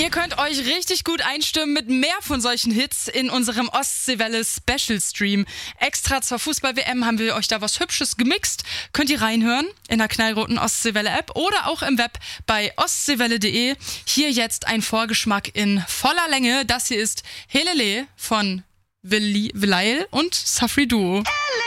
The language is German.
Ihr könnt euch richtig gut einstimmen mit mehr von solchen Hits in unserem Ostseewelle Special Stream. Extra zur Fußball-WM haben wir euch da was Hübsches gemixt. Könnt ihr reinhören in der knallroten Ostseewelle-App oder auch im Web bei ostseewelle.de. Hier jetzt ein Vorgeschmack in voller Länge. Das hier ist Helele von Vilail und Safri Duo.